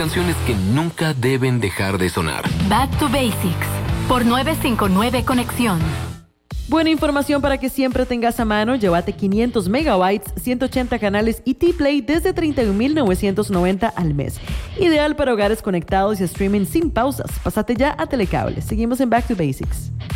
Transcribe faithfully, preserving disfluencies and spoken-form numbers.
canciones que nunca deben dejar de sonar. Back to Basics, por nueve cinco nueve Conexión. Buena información para que siempre tengas a mano. Llévate quinientos megabytes, ciento ochenta canales y T-Play desde treinta y un mil novecientos noventa al mes. Ideal para hogares conectados y streaming sin pausas. Pásate ya a Telecable. Seguimos en Back to Basics.